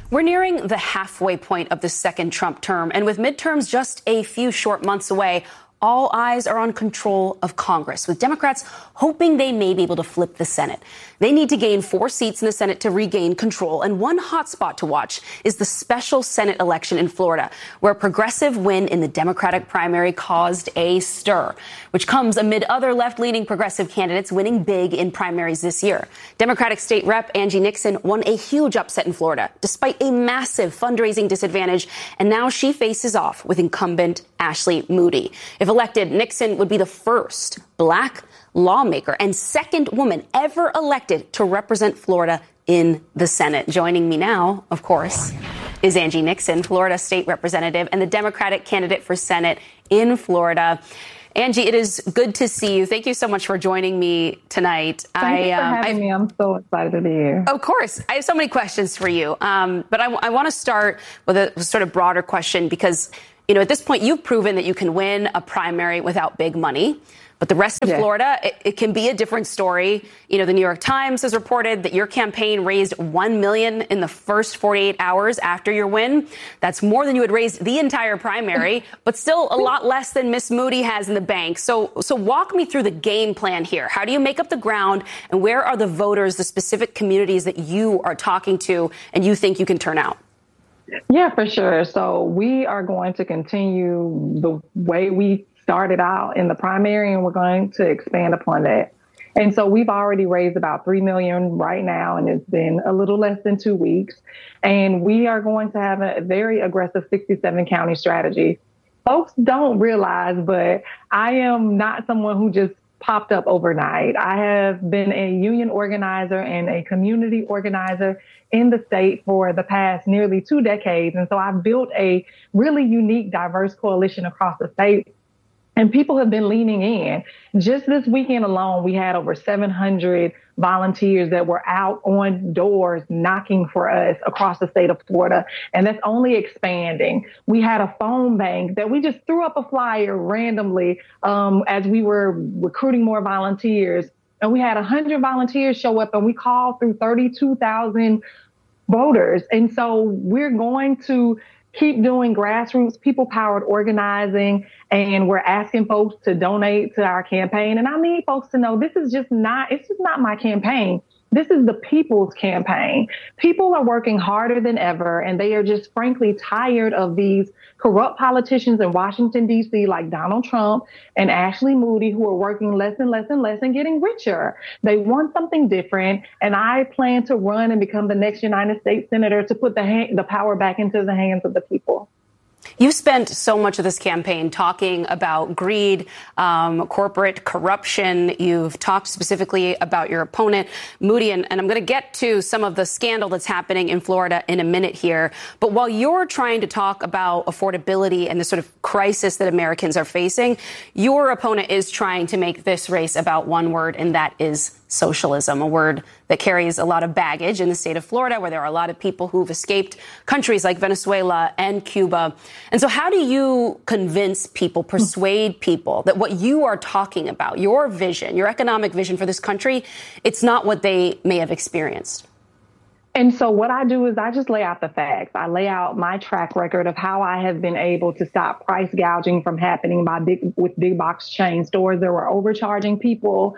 We're nearing the halfway point of the second Trump term, and with midterms just a few short months away, all eyes are on control of Congress, with Democrats hoping they may be able to flip the Senate. They need to gain 4 seats in the Senate to regain control. And one hot spot to watch is the special Senate election in Florida, where a progressive win in the Democratic primary caused a stir, which comes amid other left-leaning progressive candidates winning big in primaries this year. Democratic State Rep Angie Nixon won a huge upset in Florida, despite a massive fundraising disadvantage, and now she faces off with incumbent Ashley Moody. If elected, Nixon would be the first black lawmaker and second woman ever elected to represent Florida in the Senate. Joining me now, of course, is Angie Nixon, Florida State Representative and the Democratic candidate for Senate in Florida. Angie, it is good to see you. Thank you so much for joining me tonight. Thank you for having me. I'm so excited to be here. Of course. I have so many questions for you. But I want to start with a sort of broader question because, you know, at this point, you've proven that you can win a primary without big money. But the rest of Florida, it can be a different story. You know, the New York Times has reported that your campaign raised $1 million in the first 48 hours after your win. That's more than you had raised the entire primary, but still a lot less than Miss Moody has in the bank. So walk me through the game plan here. How do you make up the ground, and where are the voters, the specific communities that you are talking to and you think you can turn out? Yeah, for sure. So we are going to continue the way we started out in the primary, and we're going to expand upon that. And so we've already raised about $3 million right now, and it's been a little less than 2 weeks. And we are going to have a very aggressive 67 county strategy. Folks don't realize, but I am not someone who just popped up overnight. I have been a union organizer and a community organizer in the state for the past nearly 2 decades. And so I've built a really unique, diverse coalition across the state. And people have been leaning in. Just this weekend alone, we had over 700 volunteers that were out on doors knocking for us across the state of Florida. And that's only expanding. We had a phone bank that we just threw up a flyer randomly as we were recruiting more volunteers. And we had 100 volunteers show up, and we called through 32,000 voters. And so we're going to keep doing grassroots, people-powered organizing, and we're asking folks to donate to our campaign. And I need folks to know it's just not my campaign. This is the people's campaign. People are working harder than ever, and they are just frankly tired of these corrupt politicians in Washington, D.C., like Donald Trump and Ashley Moody, who are working less and less and less and getting richer. They want something different, and I plan to run and become the next United States Senator to put the power back into the hands of the people. You've spent so much of this campaign talking about greed, corporate corruption. You've talked specifically about your opponent, Moody, and I'm going to get to some of the scandal that's happening in Florida in a minute here. But while you're trying to talk about affordability and the sort of crisis that Americans are facing, your opponent is trying to make this race about one word, and that is socialism, a word that carries a lot of baggage in the state of Florida, where there are a lot of people who've escaped countries like Venezuela and Cuba. And so how do you convince people, persuade people that what you are talking about, your vision, your economic vision for this country, it's not what they may have experienced? And so what I do is I just lay out the facts. I lay out my track record of how I have been able to stop price gouging from happening with big box chain stores that were overcharging people,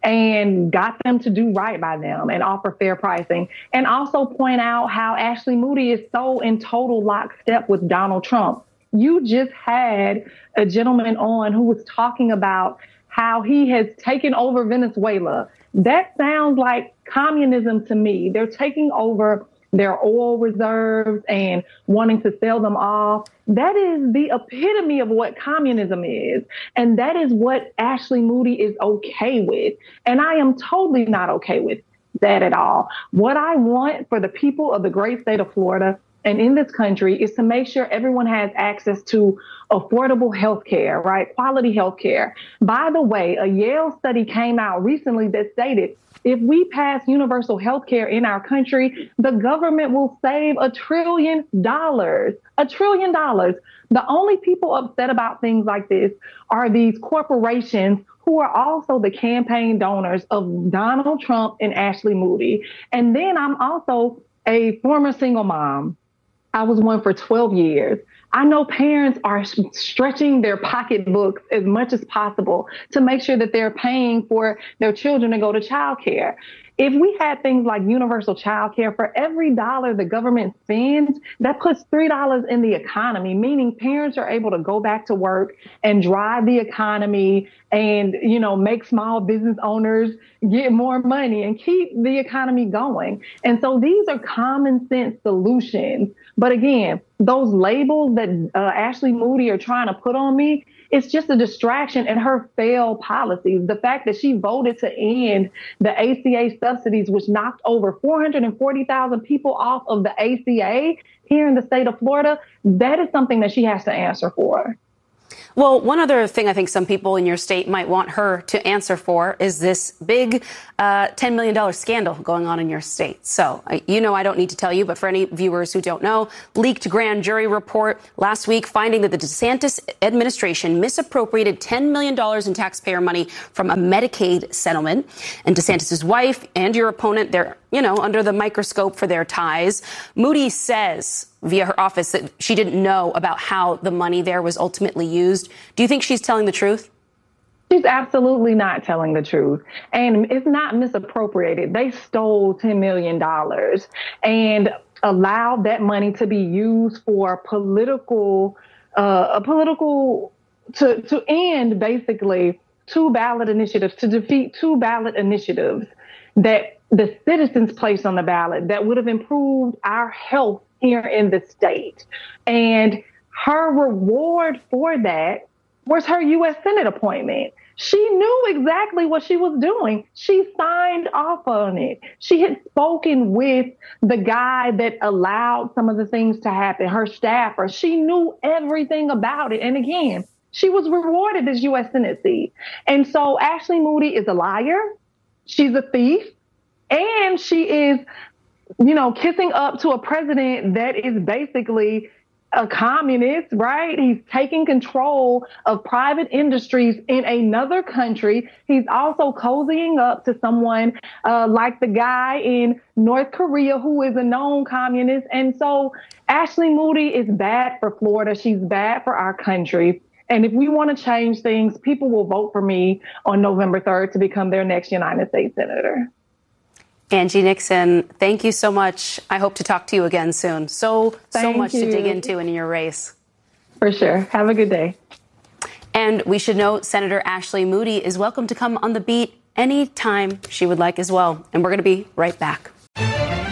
and got them to do right by them and offer fair pricing. And also point out how Ashley Moody is so in total lockstep with Donald Trump. You just had a gentleman on who was talking about how he has taken over Venezuela. That sounds like communism to me. They're taking over their oil reserves and wanting to sell them off. That is the epitome of what communism is. And that is what Ashley Moody is okay with. And I am totally not okay with that at all. What I want for the people of the great state of Florida and in this country is to make sure everyone has access to affordable health care, right? Quality health care. By the way, a Yale study came out recently that stated if we pass universal health care in our country, the government will save $1 trillion. $1 trillion. The only people upset about things like this are these corporations who are also the campaign donors of Donald Trump and Ashley Moody. And then I'm also a former single mom. I was one for 12 years. I know parents are stretching their pocketbooks as much as possible to make sure that they're paying for their children to go to childcare. If we had things like universal childcare, for every dollar the government spends, that puts $3 in the economy, meaning parents are able to go back to work and drive the economy and, make small business owners get more money and keep the economy going. And so these are common sense solutions. But again, those labels that Ashley Moody are trying to put on me, it's just a distraction and her failed policies. The fact that she voted to end the ACA subsidies, which knocked over 440,000 people off of the ACA here in the state of Florida, that is something that she has to answer for. Well, one other thing I think some people in your state might want her to answer for is this big $10 million scandal going on in your state. So, I don't need to tell you, but for any viewers who don't know, leaked grand jury report last week finding that the DeSantis administration misappropriated $10 million in taxpayer money from a Medicaid settlement. And DeSantis' wife and your opponent, they're, under the microscope for their ties. Moody says via her office that she didn't know about how the money there was ultimately used. Do you think she's telling the truth? She's absolutely not telling the truth. And it's not misappropriated. They stole $10 million and allowed that money to be used for to end basically two ballot initiatives, to defeat two ballot initiatives that the citizens placed on the ballot that would have improved our health here in the state. And her reward for that was her U.S. Senate appointment. She knew exactly what she was doing. She signed off on it. She had spoken with the guy that allowed some of the things to happen, her staffer. She knew everything about it. And again, she was rewarded this U.S. Senate seat. And so Ashley Moody is a liar. She's a thief. And she is, kissing up to a president that is basically a communist, right? He's taking control of private industries in another country. He's also cozying up to someone like the guy in North Korea who is a known communist. And so Ashley Moody is bad for Florida. She's bad for our country. And if we want to change things, people will vote for me on November 3rd to become their next United States Senator. Angie Nixon, thank you so much. I hope to talk to you again soon. So much to dig into in your race. For sure. Have a good day. And we should note Senator Ashley Moody is welcome to come on the beat anytime she would like as well. And we're going to be right back.